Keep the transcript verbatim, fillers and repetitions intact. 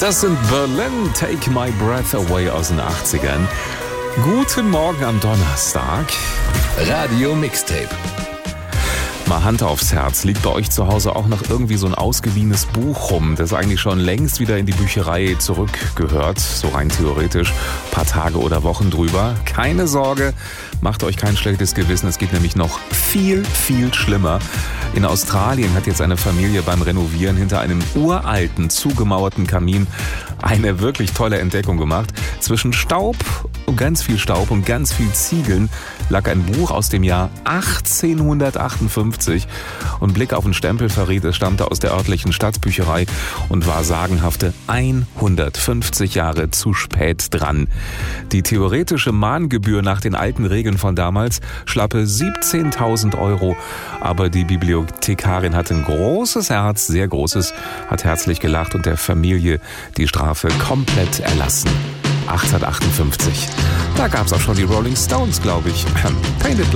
Das sind Berlin, Take My Breath Away aus den achtzigern. Guten Morgen am Donnerstag. Radio Mixtape. Mal Hand aufs Herz, liegt bei euch zu Hause auch noch irgendwie so ein ausgeliehenes Buch rum, das eigentlich schon längst wieder in die Bücherei zurückgehört, so rein theoretisch, ein paar Tage oder Wochen drüber? Keine Sorge, macht euch kein schlechtes Gewissen, es geht nämlich noch viel, viel schlimmer. In Australien hat jetzt eine Familie beim Renovieren hinter einem uralten, zugemauerten Kamin eine wirklich tolle Entdeckung gemacht. Zwischen Staub und ganz viel Staub und ganz viel Ziegeln lag ein Buch aus dem Jahr achtzehnhundertachtundfünfzig und Blick auf den Stempel verriet, es stammte aus der örtlichen Stadtbücherei und war sagenhafte hundertfünfzig Jahre zu spät dran. Die theoretische Mahngebühr nach den alten Regeln von damals schlappe siebzehntausend Euro, aber die Bibliothekarin hatte ein großes Herz, sehr großes, hat herzlich gelacht und der Familie die Strafe komplett erlassen. achtzehnhundertachtundfünfzig. Da gab es auch schon die Rolling Stones, glaube ich. Painted